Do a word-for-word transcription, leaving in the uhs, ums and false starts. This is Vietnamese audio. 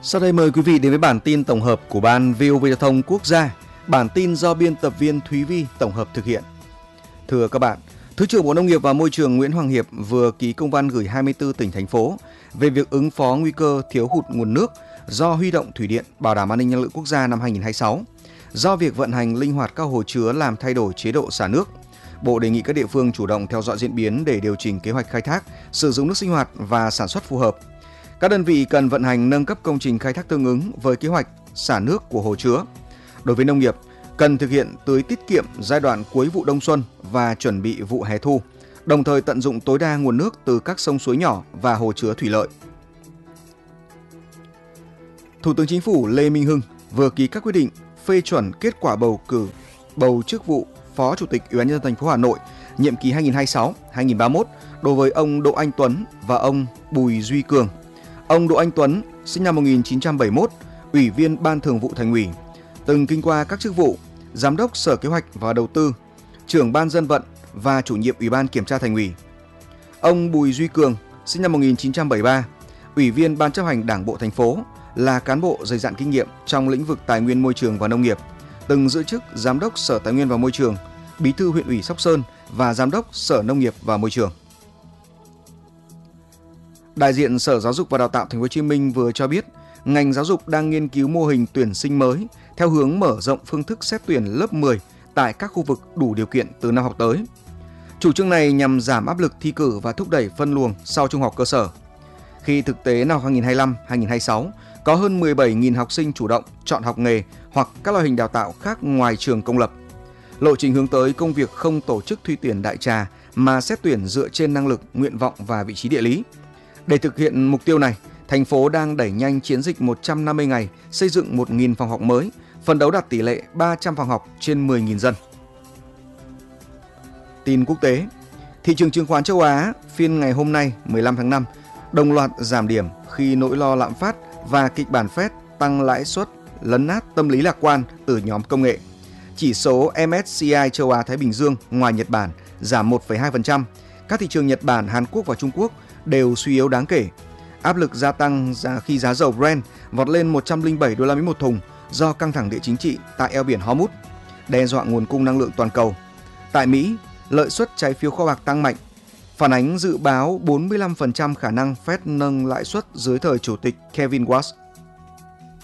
Sau đây mời quý vị đến với bản tin tổng hợp của Ban vê o vê Giao thông Quốc gia. Bản tin do biên tập viên Thúy Vi tổng hợp thực hiện. Thưa các bạn, Thứ trưởng Bộ Nông nghiệp và Môi trường Nguyễn Hoàng Hiệp vừa ký công văn gửi hai mươi tư tỉnh, thành phố về việc ứng phó nguy cơ thiếu hụt nguồn nước do huy động thủy điện bảo đảm an ninh năng lượng quốc gia năm hai nghìn không trăm hai mươi sáu. Do việc vận hành linh hoạt các hồ chứa làm thay đổi chế độ xả nước, Bộ đề nghị các địa phương chủ động theo dõi diễn biến để điều chỉnh kế hoạch khai thác, sử dụng nước sinh hoạt và sản xuất phù hợp. Các đơn vị cần vận hành nâng cấp công trình khai thác tương ứng với kế hoạch xả nước của hồ chứa. Đối với nông nghiệp, cần thực hiện tưới tiết kiệm giai đoạn cuối vụ đông xuân và chuẩn bị vụ hè thu, đồng thời tận dụng tối đa nguồn nước từ các sông suối nhỏ và hồ chứa thủy lợi. Thủ tướng Chính phủ Lê Minh Hưng vừa ký các quyết định phê chuẩn kết quả bầu cử bầu chức vụ Phó Chủ tịch Ủy ban nhân dân thành phố Hà Nội nhiệm kỳ hai nghìn không trăm hai mươi sáu đến hai nghìn không trăm ba mươi mốt đối với ông Đỗ Anh Tuấn và ông Bùi Duy Cường. Ông Đỗ Anh Tuấn sinh năm một nghìn chín trăm bảy mươi mốt, Ủy viên Ban Thường vụ Thành ủy, từng kinh qua các chức vụ Giám đốc Sở Kế hoạch và Đầu tư, Trưởng Ban Dân vận và Chủ nhiệm Ủy ban Kiểm tra Thành ủy. Ông Bùi Duy Cường sinh năm một nghìn chín trăm bảy mươi ba, Ủy viên Ban Chấp hành Đảng bộ thành phố, là cán bộ dày dặn kinh nghiệm trong lĩnh vực tài nguyên môi trường và nông nghiệp, từng giữ chức Giám đốc Sở Tài nguyên và Môi trường, Bí thư huyện ủy Sóc Sơn và Giám đốc Sở Nông nghiệp và Môi trường. Đại diện Sở Giáo dục và Đào tạo Thành phố Hồ Chí Minh vừa cho biết, ngành giáo dục đang nghiên cứu mô hình tuyển sinh mới theo hướng mở rộng phương thức xét tuyển lớp mười tại các khu vực đủ điều kiện từ năm học tới. Chủ trương này nhằm giảm áp lực thi cử và thúc đẩy phân luồng sau trung học cơ sở. Khi thực tế năm học hai nghìn không trăm hai mươi lăm hai nghìn không trăm hai mươi sáu có hơn mười bảy nghìn học sinh chủ động chọn học nghề hoặc các loại hình đào tạo khác ngoài trường công lập. Lộ trình hướng tới công việc không tổ chức thi tuyển đại trà mà xét tuyển dựa trên năng lực, nguyện vọng và vị trí địa lý. Để thực hiện mục tiêu này, thành phố đang đẩy nhanh chiến dịch một trăm năm mươi ngày xây dựng một nghìn phòng học mới, phấn đấu đạt tỷ lệ ba trăm phòng học trên mười nghìn dân. Tin quốc tế, thị trường chứng khoán châu Á phiên ngày hôm nay mười lăm tháng năm đồng loạt giảm điểm khi nỗi lo lạm phát và kịch bản Fed tăng lãi suất lấn át tâm lý lạc quan từ nhóm công nghệ. Chỉ số em ét xê i châu Á Thái Bình Dương ngoài Nhật Bản giảm một phẩy hai phần trăm. Các thị trường Nhật Bản, Hàn Quốc và Trung Quốc đều suy yếu đáng kể. Áp lực gia tăng khi giá dầu Brent vọt lên một trăm lẻ bảy đô la Mỹ một thùng do căng thẳng địa chính trị tại eo biển Hormuz, đe dọa nguồn cung năng lượng toàn cầu. Tại Mỹ, lợi suất trái phiếu kho bạc tăng mạnh, phản ánh dự báo bốn mươi lăm phần trăm khả năng Fed nâng lãi suất dưới thời Chủ tịch Kevin Warsh.